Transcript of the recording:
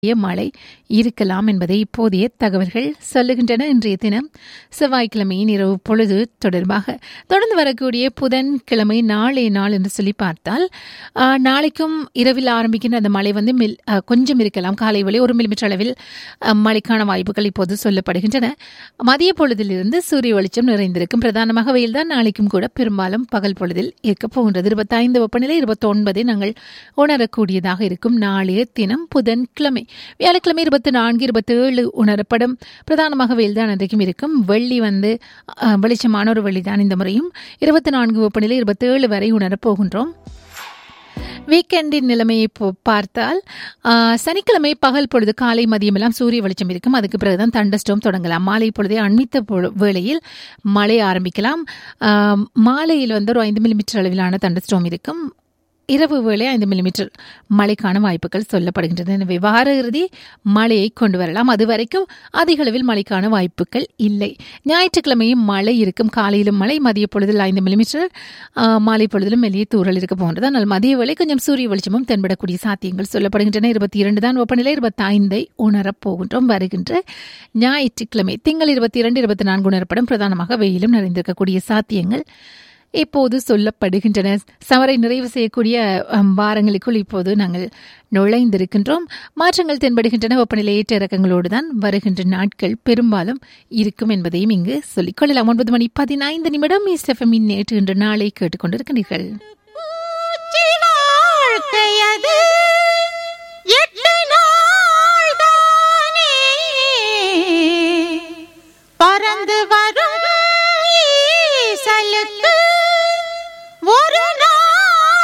மழை இருக்கலாம் என்பதை இப்போதைய தகவல்கள் சொல்லுகின்றன. இன்றைய தினம் செவ்வாய்க்கிழமையின் இரவு பொழுது தொடர்பாக தொடர்ந்து வரக்கூடிய புதன்கிழமை நாளை நாள் என்று சொல்லி பார்த்தால் நாளைக்கும் இரவில் ஆரம்பிக்கின்ற அந்த மழை வந்து கொஞ்சம் இருக்கலாம். காலை வேளை 1 மில்லிமீட்டர் அளவில் மழைக்கான வாய்ப்புகள் இப்போது சொல்லப்படுகின்றன. மதிய பொழுதிலிருந்து சூரிய வெளிச்சம் நிறைந்திருக்கும். பிரதானமாக வெயில் தான் நாளைக்கும் கூட பெரும்பாலும் பகல் பொழுதில் இருக்க போகின்றது. 25 வெப்பநிலை 29 நாங்கள் உணரக்கூடியதாக இருக்கும். நாளைய தினம் புதன்கிழமை. வியாழக்கிழமை 24 27 உணரப்படும். பிரதானமாக வெயில் தான் அன்றைக்கும் இருக்கும். வெள்ளி வந்து வெளிச்சமான ஒரு வெள்ளி தான் இந்த முறையும். 24 வெப்பநிலை 27 வரை உணரப்போகின்றோம். வீக்கெண்டின் நிலைமையை பார்த்தால் சனிக்கிழமை பகல் பொழுது காலை மதியம் எல்லாம் சூரிய வெளிச்சம் இருக்கும். அதுக்கு பிறகுதான் தண்டர்ஸ்டோம் தொடங்கலாம். மாலை பொழுதே அண்மித்த வேளையில் மழை ஆரம்பிக்கலாம். மாலையில் வந்து ஒரு 5 மில்லிமீட்டர் அளவிலான தண்டர்ஸ்டோம் இருக்கும். இரவு வேளை 5 மில்லிமீட்டர் மழைக்கான வாய்ப்புகள் சொல்லப்படுகின்றன. எனவே வார இறுதி மழையை கொண்டு வரலாம். அதுவரைக்கும் அதிக அளவில் மழைக்கான வாய்ப்புகள் இல்லை. ஞாயிற்றுக்கிழமையும் மழை இருக்கும். காலையிலும் மழை, மதிய பொழுதில் 5 மில்லிமீட்டர், மாலை பொழுதிலும் மெல்லிய தூறல் இருக்க போன்றது. ஆனால் மதிய வேளை கொஞ்சம் சூரிய வெளிச்சமும் தென்படக்கூடிய சாத்தியங்கள் சொல்லப்படுகின்றன. 22 தான் வெப்பநிலை. 25 உணரப் போகின்றோம். வருகின்ற ஞாயிற்றுக்கிழமை திங்கள் 22 24 உணரப்படும். பிரதானமாக வெயிலும் நிறைந்திருக்கக்கூடிய சாத்தியங்கள் இப்போது சொல்லப்படுகின்றன. சமரை நிறைவு செய்யக்கூடிய வாரங்களுக்குள் இப்போது நாங்கள் நுழைந்திருக்கின்றோம். மாற்றங்கள் தென்படுகின்றன. வெப்பநிலை ஏற்ற இறக்கங்களோடு தான் வருகின்ற நாட்கள் பெரும்பாலும் இருக்கும் என்பதையும் இங்கு சொல்லிக்கொள்ளலாம். 9 மணி 15 நிமிடம். இஸ்எஃப்எம் நேற்று இன்று நாளை கேட்டுக்கொண்டிருக்கிறீர்கள்.